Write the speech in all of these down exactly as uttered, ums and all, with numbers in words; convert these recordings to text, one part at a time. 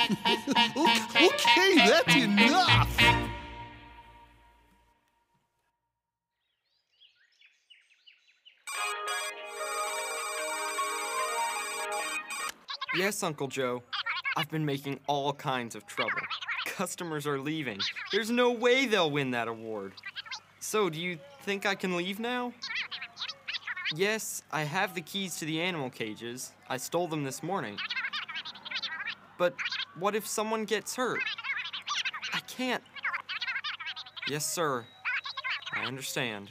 Okay, that's enough! Yes, Uncle Joe. I've been making all kinds of trouble. Customers are leaving. There's no way they'll win that award. So, do you think I can leave now? Yes, I have the keys to the animal cages. I stole them this morning. But what if someone gets hurt? I can't. Yes, sir. I understand.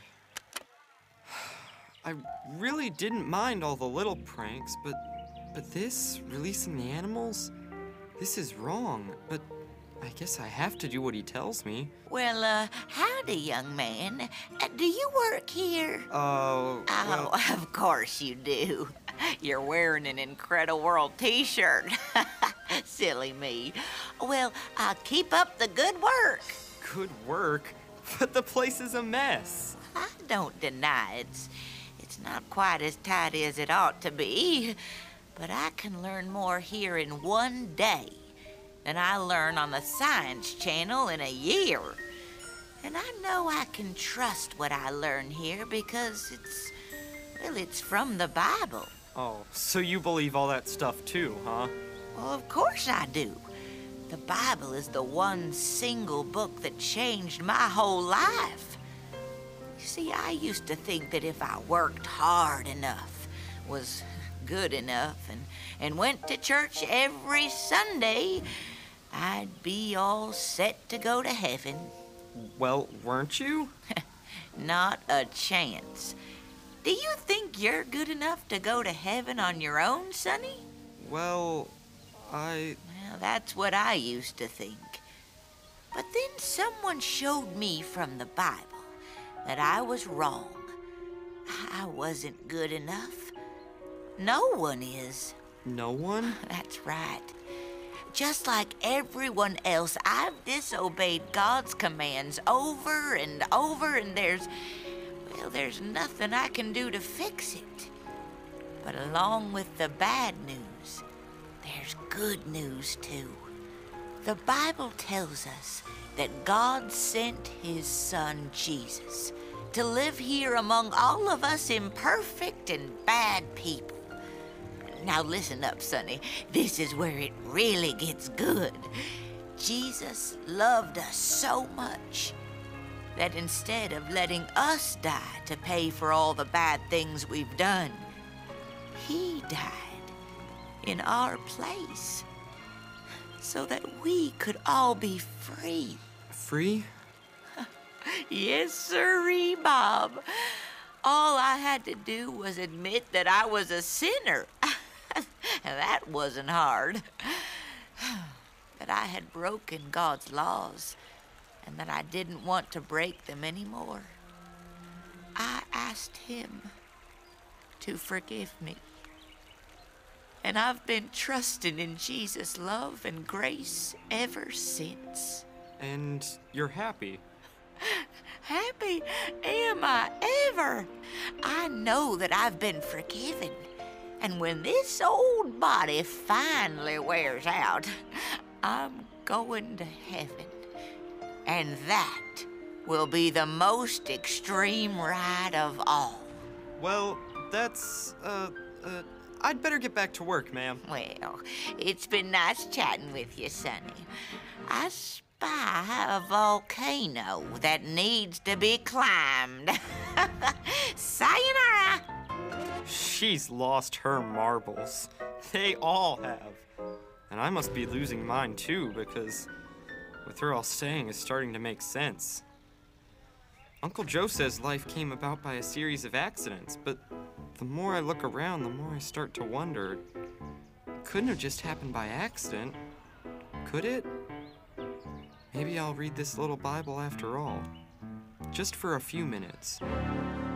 I really didn't mind all the little pranks, but but this, releasing the animals, this is wrong. But I guess I have to do what he tells me. Well, uh, howdy, young man. Uh, do you work here? Uh, Oh, well, of course you do. You're wearing an Incredible World t-shirt. Silly me. Well, uh, keep up the good work. good work, but the place is a mess. I don't deny it's, it's not quite as tidy as it ought to be, but I can learn more here in one day than I learn on the Science Channel in a year. And I know I can trust what I learn here because it's, well, it's from the Bible. Oh, so you believe all that stuff too, huh? Well, of course I do. The Bible is the one single book that changed my whole life. You see, I used to think that if I worked hard enough, was good enough, and, and went to church every Sunday, I'd be all set to go to heaven. Well, weren't you? Not a chance. Do you think you're good enough to go to heaven on your own, Sonny? Well, I... Well, that's what I used to think. But then someone showed me from the Bible that I was wrong. I wasn't good enough. No one is. No one? That's right. Just like everyone else, I've disobeyed God's commands over and over, and there's, well, there's nothing I can do to fix it. But along with the bad news, there's good news too. The Bible tells us that God sent his son Jesus to live here among all of us imperfect and bad people. Now listen up, Sonny. This is where it really gets good. Jesus loved us so much that instead of letting us die to pay for all the bad things we've done, he died in our place so that we could all be free. Free? Yes, sirree, Bob. All I had to do was admit that I was a sinner. That wasn't hard. That I had broken God's laws and that I didn't want to break them anymore. I asked him to forgive me. And I've been trusting in Jesus' love and grace ever since. And you're happy? Happy am I ever. I know that I've been forgiven. And when this old body finally wears out, I'm going to heaven. And that will be the most extreme ride of all. Well, that's, uh, uh, I'd better get back to work, ma'am. Well, it's been nice chatting with you, Sonny. I spy a volcano that needs to be climbed. Sayonara! She's lost her marbles. They all have. And I must be losing mine too, because with her all staying is starting to make sense. Uncle Joe says life came about by a series of accidents, but the more I look around, the more I start to wonder. It couldn't have just happened by accident, could it? Maybe I'll read this little Bible after all, just for a few minutes.